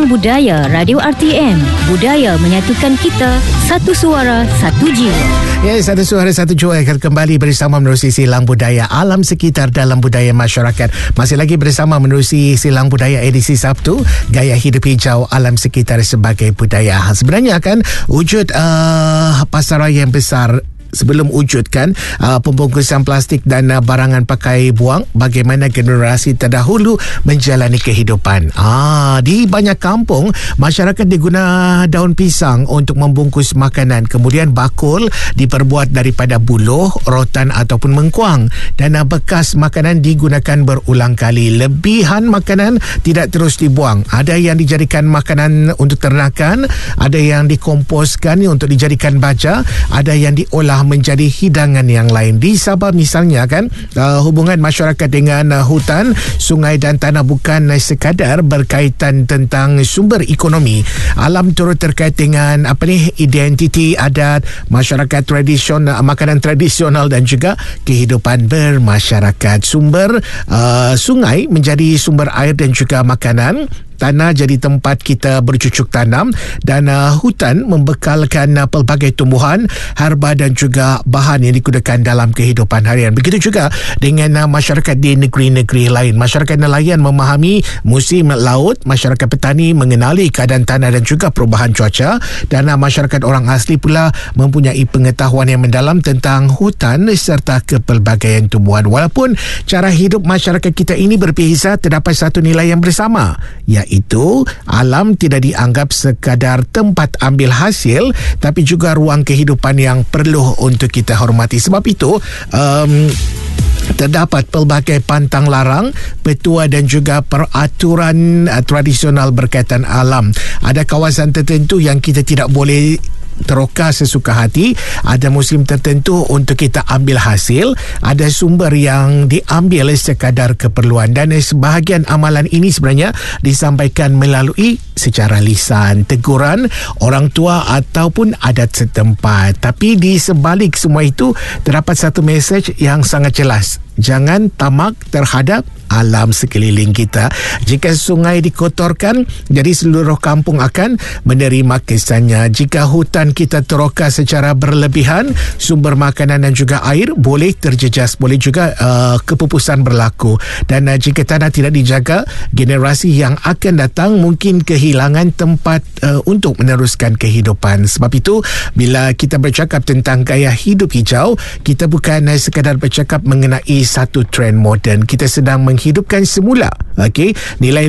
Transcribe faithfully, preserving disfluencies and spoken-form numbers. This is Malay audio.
Silang Budaya Radio R T M. Budaya menyatukan kita, satu suara, satu jiwa. Ya, satu suara, satu jiwa akan kembali bersama menerusi Silang Budaya Alam Sekitar dalam Budaya Masyarakat. Masih lagi bersama menerusi Silang Budaya edisi Sabtu, Gaya Hidup Hijau Alam Sekitar sebagai budaya. Sebenarnya kan wujud uh, pasaraya yang besar sebelum wujudkan uh, pembungkusan plastik dan uh, barangan pakai buang, bagaimana generasi terdahulu menjalani kehidupan. Ah, di banyak kampung, masyarakat diguna daun pisang untuk membungkus makanan. Kemudian bakul diperbuat daripada buluh, rotan ataupun mengkuang. Dan uh, bekas makanan digunakan berulang kali. Lebihan makanan tidak terus dibuang. Ada yang dijadikan makanan untuk ternakan, ada yang dikomposkan untuk dijadikan baja, ada yang diolah menjadi hidangan yang lain. Di Sabah misalnya kan, uh, hubungan masyarakat dengan uh, hutan, sungai dan tanah bukan uh, sekadar berkaitan tentang sumber ekonomi. Alam turut terkait dengan apa ni, identiti adat, masyarakat tradisional, makanan tradisional dan juga kehidupan bermasyarakat. Sumber uh, sungai menjadi sumber air dan juga makanan. Tanah jadi tempat kita bercucuk tanam, dan uh, hutan membekalkan uh, pelbagai tumbuhan, herba dan juga bahan yang digunakan dalam kehidupan harian. Begitu juga dengan uh, masyarakat di negeri-negeri lain. Masyarakat nelayan memahami musim laut, masyarakat petani mengenali keadaan tanah dan juga perubahan cuaca, dan uh, masyarakat orang asli pula mempunyai pengetahuan yang mendalam tentang hutan serta kepelbagaian tumbuhan. Walaupun cara hidup masyarakat kita ini berbeza, terdapat satu nilai yang bersama, iaitu alam tidak dianggap sekadar tempat ambil hasil, tapi juga ruang kehidupan yang perlu untuk kita hormati. Sebab itu um, terdapat pelbagai pantang larang, petua dan juga peraturan uh, tradisional berkaitan alam. Ada kawasan tertentu yang kita tidak boleh teroka sesuka hati, ada musim tertentu untuk kita ambil hasil, ada sumber yang diambil sekadar keperluan, dan sebahagian amalan ini sebenarnya disampaikan melalui secara lisan, teguran orang tua ataupun adat setempat. Tapi di sebalik semua itu terdapat satu mesej yang sangat jelas: jangan tamak terhadap alam sekeliling kita. Jika sungai dikotorkan, jadi seluruh kampung akan menerima kesannya. Jika hutan kita teroka secara berlebihan, sumber makanan dan juga air boleh terjejas, boleh juga uh, kepupusan berlaku. Dan uh, jika tanah tidak dijaga, generasi yang akan datang mungkin kehilangan tempat uh, untuk meneruskan kehidupan. Sebab itu, bila kita bercakap tentang gaya hidup hijau, kita bukan uh, sekadar bercakap mengenai satu trend moden. Kita sedang menghidupkan semula, okey, nilai